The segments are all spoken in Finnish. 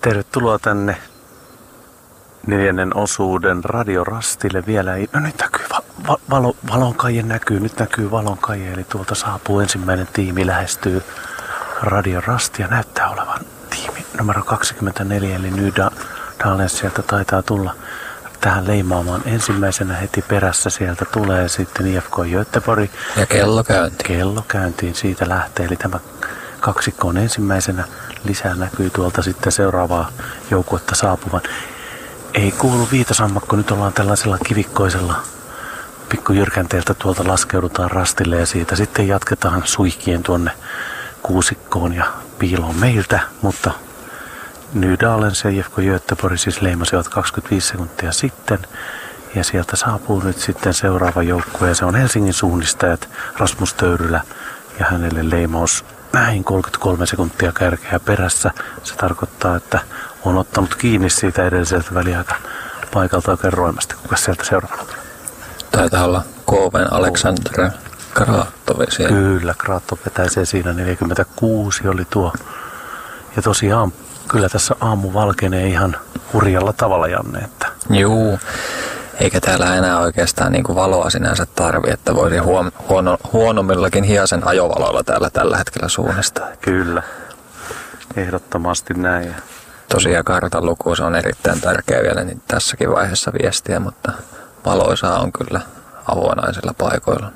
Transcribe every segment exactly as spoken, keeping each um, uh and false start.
Tervetuloa tänne neljännen osuuden radiorastille. Vielä ei, no nyt näkyy va, va, valo, valonkaije näkyy, nyt näkyy valonkaije, eli tuolta saapuu ensimmäinen tiimi, lähestyy radiorastia. Näyttää olevan tiimi numero kaksikymmentäneljä, eli Ny Dahllens sieltä taitaa tulla tähän leimaamaan. Ensimmäisenä heti perässä sieltä tulee sitten I F K Göteborg. Ja kello käyntiin. Kello käyntiin, siitä lähtee, eli tämä kaksikko on ensimmäisenä. Lisää näkyy tuolta sitten seuraavaa joukkuetta saapuvan. Ei kuulu viitasammakko, nyt ollaan tällaisella kivikkoisella pikkujyrkänteeltä tuolta laskeudutaan rastille ja siitä sitten jatketaan suihkien tuonne kuusikkoon ja piiloon meiltä, mutta Ny Dahllens ja I F K Göteborg siis leimasivat kaksikymmentäviisi sekuntia sitten ja sieltä saapuu nyt sitten seuraava joukkue ja se on Helsingin suunnistajat Rasmus Töyrylä ja hänelle leimaus näin kolmekymmentäkolme sekuntia kärkeä perässä. Se tarkoittaa, että on ottanut kiinni siitä edelliseltä väliaika paikalta oikein roimasti. Kuka sieltä seuraavana tulee? Taitaa olla Kooven Aleksander Kratovi siellä. Kyllä, Kratov vetäisee siinä neljäkymmentäkuusi oli tuo. Ja tosiaan, kyllä tässä aamu valkenee ihan hurjalla tavalla, Janne. Että Juu, eikä täällä enää oikeastaan niin kuin valoa sinänsä tarvi, että voisi huono, huono, huonommillakin hiasen ajovaloilla täällä tällä hetkellä suunnistaa. Kyllä, ehdottomasti näin. Tosiaan kartan luku se on erittäin tärkeä vielä niin tässäkin vaiheessa viestiä, mutta valoisaa on kyllä avonaisilla paikoilla.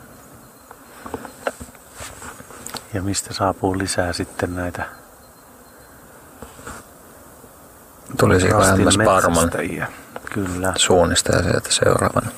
Ja mistä saapuu lisää sitten näitä Tulisiko M S Parman Kyllä. suunnistaja sieltä seuraavana?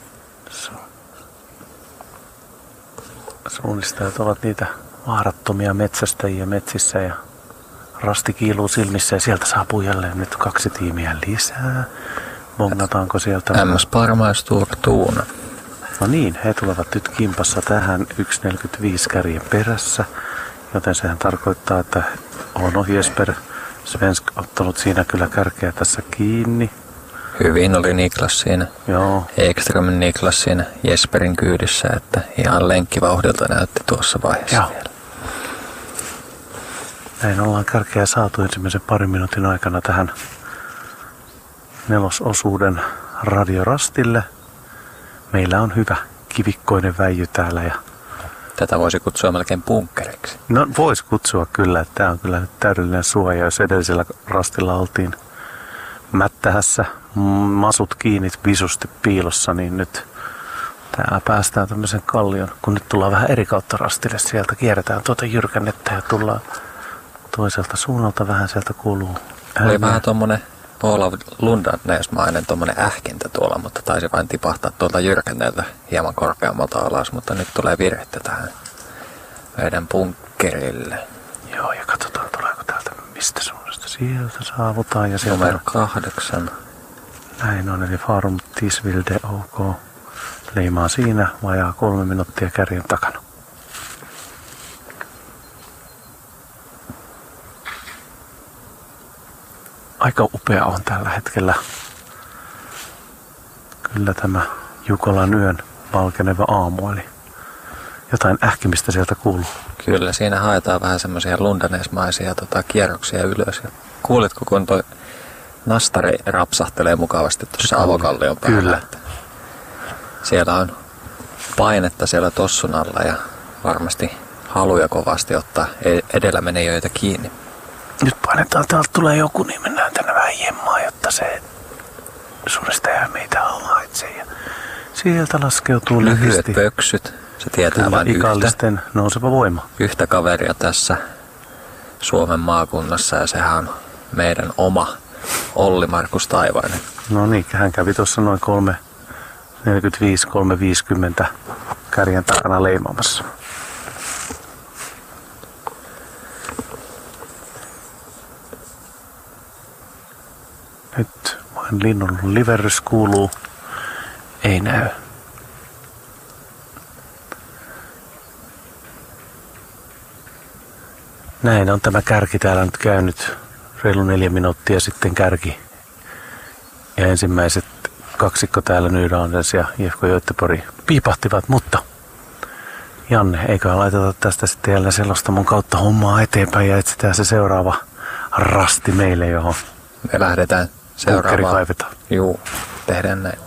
Suunnistajat ovat niitä vaarattomia metsästäjiä metsissä ja rasti kiiluu silmissä ja sieltä saapuu jälleen nyt kaksi tiimiä lisää. Bongataanko sieltä? M S Parma ja Sture Tuuna. No niin, he tulevat nyt kimpassa tähän yksi neljäkymmentäviisi kärjen perässä, joten sehän tarkoittaa, että on Jesper Svensk ottanut siinä kyllä kärkeä tässä kiinni. Hyvin oli Niklas siinä. Joo. Ekströmin Niklas siinä Jesperin kyydissä, että ihan lenkkivauhdilta näytti tuossa vaiheessa Joo. vielä. Näin ollaan kärkeä saatu ensimmäisen parin minuutin aikana tähän nelososuuden radiorastille. Meillä on hyvä kivikkoinen väijy täällä. Ja tätä voisi kutsua melkein bunkkeriksi. no voisi kutsua kyllä, että tämä on kyllä nyt täydellinen suoja, jos edellisellä rastilla oltiin mättähässä, masut kiinni visusti piilossa, niin nyt täällä päästään tämmöisen kallion, kun nyt tullaan vähän eri kautta rastille, sieltä kierretään tuota jyrkännettä ja tullaan toiselta suunnalta, vähän sieltä kuuluu ääniä. Oli vähän tuommoinen Olav Lundanesmainen tuommoinen ähkintä tuolla, mutta taisi vain tipahtaa tuolta jyrkänneeltä hieman korkeammalta alas, mutta nyt tulee virettä tähän meidän bunkkerille. Joo, ja katsotaan tuleeko täältä mistä suunnasta. Sieltä saavutaan ja sieltä Numero kahdeksan. Näin on, eli Farum Tisvilde OK. Leimaa siinä, vajaa kolme minuuttia kärjen takana. Aika upea on tällä hetkellä kyllä tämä Jukolan yön valkeneva aamu, eli jotain ähkimistä sieltä kuuluu. Kyllä, siinä haetaan vähän semmoisia lundanesmaisia tota, kierroksia ylös. Ja kuulitko, kun toi nastari rapsahtelee mukavasti tuossa avokallion päällä? Kyllä. Siellä on painetta siellä tossun alla ja varmasti haluja kovasti ottaa edellä menijöitä kiinni. Nyt painetaan, täältä tulee joku, niin mennään tänne vähän jemmaan, jotta se suunnistaja meitä havaitsee. Ja sieltä laskeutuu lyhyet lyhyesti. pöksyt. Se tietää Kyllä, vain yhtä, nouseva voima. yhtä kaveria tässä Suomen maakunnassa ja sehän on meidän oma Olli Markus Taivainen. No niin, hän kävi tuossa noin kolme neljäkymmentäviisi kolme viisikymmentä kärjen takana leimaamassa. Nyt vain linnun liverrys kuuluu. Ei näy. Näin on tämä kärki täällä nyt käynyt. Reilu neljä minuuttia sitten kärki. Ja ensimmäiset kaksikko täällä Ny Dahllens ja I F K Göteborg piipahtivat, mutta Janne, eiköhän laiteta tästä sitten jälleen selostamon kautta hommaa eteenpäin ja etsitään se seuraava rasti meille, johon me lähdetään seuraavaan. kaivetaan. Juu, tehdään näin.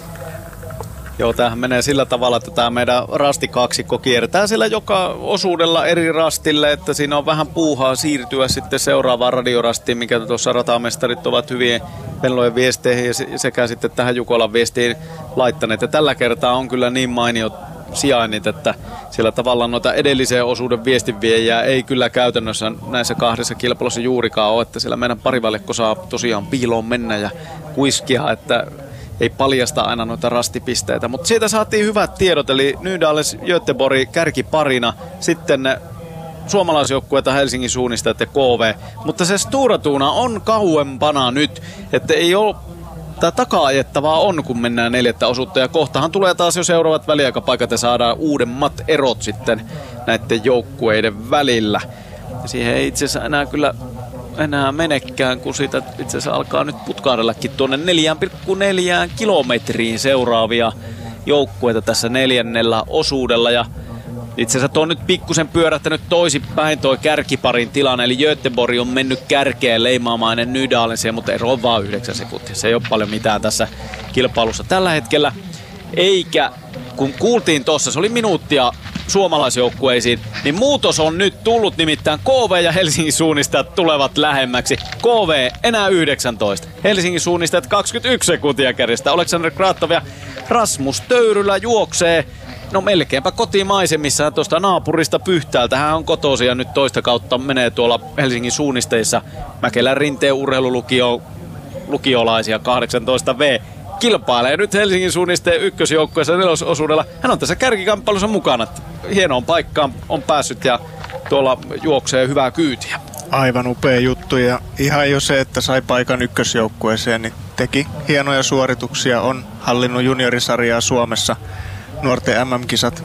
Joo, tämähän menee sillä tavalla, että tämä meidän rastikaksikko kiertää sillä joka osuudella eri rastille, että siinä on vähän puuhaa siirtyä sitten seuraavaan radiorastiin, mikä tuossa ratamestarit ovat hyvien pellojen viesteihin ja sekä sitten tähän Jukolan viestiin laittaneet. Ja tällä kertaa on kyllä niin mainiot sijainnit, että sillä tavalla noita edellisen osuuden viestinviejää ei kyllä käytännössä näissä kahdessa kilpailussa juurikaan ole, että siellä meidän parivaljakko saa tosiaan piiloon mennä ja kuiskia, että ei paljasta aina noita rastipisteitä, mutta siitä saatiin hyvät tiedot, eli Nydales Göteborg kärkiparina, sitten suomalaisjoukkueita Helsingin suunnistajat ja K V, mutta se Stora Tuna on kauempana nyt, että ei ole, tämä taka-ajettavaa on, kun mennään neljättä osuutta, ja kohtahan tulee taas jo seuraavat väliaikapaikat ja saadaan uudemmat erot sitten näiden joukkueiden välillä. Ja siihen ei itse asiassa enää kyllä enää menekään, kun siitä itse asiassa alkaa nyt putkahdellakin tuonne neljä pilkku neljä kilometriin seuraavia joukkueita tässä neljännellä osuudella. Ja itse asiassa tuo on nyt pikkusen pyörähtänyt toisinpäin toi kärkiparin tilanne, eli Göteborg on mennyt kärkeen leimaamaan ennen Nydalensia, mutta ero on vaan yhdeksän sekuntia. Se ei ole paljon mitään tässä kilpailussa tällä hetkellä. Eikä, kun kuultiin tuossa, se oli minuuttia suomalaisjoukkueisiin, niin muutos on nyt tullut, nimittäin K V ja Helsingin suunnistajat tulevat lähemmäksi. K V enää yhdeksäntoista, Helsingin suunnistajat kaksikymmentäyksi sekuntia kärjestä. Aleksander Kratov ja Rasmus Töyrylä juoksee no melkeinpä kotimaisemissa tuosta naapurista Pyhtäältä. Hän on kotoisin ja nyt toista kautta menee tuolla Helsingin suunnisteissa Mäkelän Rinteen urheilulukio lukiolaisia kahdeksantoista vuotias kilpailee nyt Helsingin suunnisteen ykkösjoukkueessa nelososuudella. Hän on tässä kärkikamppailussa mukana. Hienoon paikkaan on päässyt ja tuolla juoksee hyvää kyytiä. Aivan upea juttu ja ihan jo se, että sai paikan ykkösjoukkueeseen, niin teki hienoja suorituksia. On hallinnut juniorisarjaa Suomessa. Nuorten M M-kisat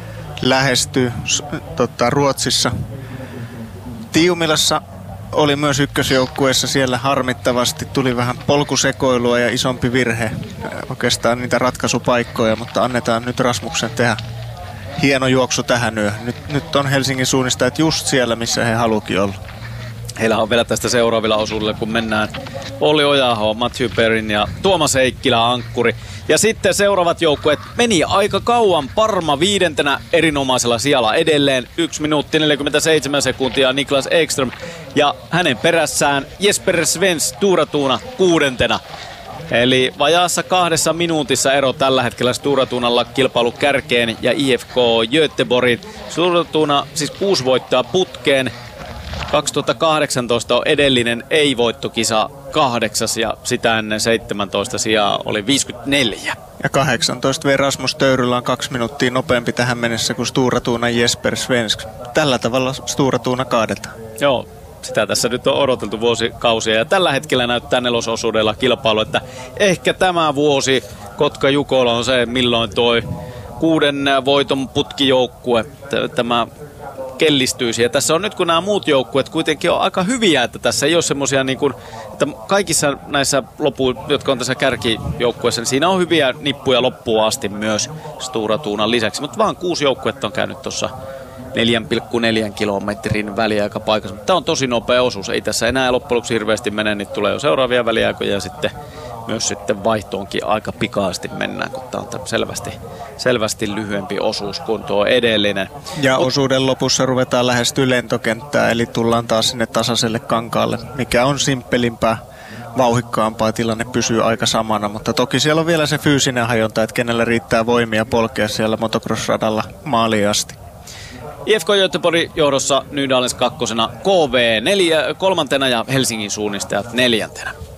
lähestyy tota, Ruotsissa. Tiumilassa oli myös ykkösjoukkueessa, siellä harmittavasti tuli vähän polkusekoilua ja isompi virhe. Oikeastaan niitä ratkaisupaikkoja, mutta annetaan nyt Rasmuksen tehdä hieno juoksu tähän yöhön. Nyt, nyt on Helsingin suunnistajat just siellä, missä he haluukin olla. Heillä on vielä tästä seuraavilla osuudella, kun mennään Olli Ojaho, Matthew Perrin ja Tuomas Heikkilä ankkuri. Ja sitten seuraavat joukkueet meni aika kauan. Parma viidentenä erinomaisella sijalla edelleen. yksi minuutti neljäkymmentäseitsemän sekuntia Niklas Ekström. Ja hänen perässään Jesper Svens Stora Tuna kuudentena. Eli vajaassa kahdessa minuutissa ero tällä hetkellä Stora Tunalla kilpailu kärkeen ja I F K Göteborgin. Stora Tuna siis kuusi voittoa putkeen. kaksituhattakahdeksantoista on edellinen ei-voittokisa kahdeksas ja sitä ennen seitsemäntoista sijaa oli viisikymmentäneljä. Ja kahdeksantoista vei Rasmus Töyrylä on kaksi minuuttia nopeampi tähän mennessä kuin Stora Tunan Jesper Svensk. Tällä tavalla Stora Tuna kaadetaan. Joo, sitä tässä nyt on odoteltu vuosikausia ja tällä hetkellä näyttää nelososuudella kilpailu, että ehkä tämä vuosi Kotka-Jukola on se, milloin toi kuuden voiton putkijoukkue, tämä kellistyisi. Ja tässä on nyt, kun nämä muut joukkueet kuitenkin on aika hyviä, että tässä ei ole semmoisia niin kuin, että kaikissa näissä lopu, jotka on tässä kärkijoukkueessa, niin siinä on hyviä nippuja loppuun asti myös Stora Tunan lisäksi, mutta vaan kuusi joukkuetta on käynyt tuossa neljä pilkku neljä kilometrin väliaikapaikassa. Mutta tämä on tosi nopea osuus. Ei tässä enää loppujen lopuksi hirveästi mene, niin tulee jo seuraavia väliaikoja ja sitten myös sitten vaihtoonkin aika pikaisesti mennään, kun tämä on selvästi, selvästi lyhyempi osuus kuin tuo edellinen. Ja osuuden lopussa ruvetaan lähestyä lentokenttää, eli tullaan taas sinne tasaiselle kankaalle, mikä on simppelimpää, vauhikkaampaa, tilanne pysyy aika samana, mutta toki siellä on vielä se fyysinen hajonta, että kenellä riittää voimia polkea siellä motocross-radalla maaliin asti. I F K Göteborg johdossa Nydalens kakkosena, K V neljä, kolmantena ja Helsingin suunnistajat neljäntenä.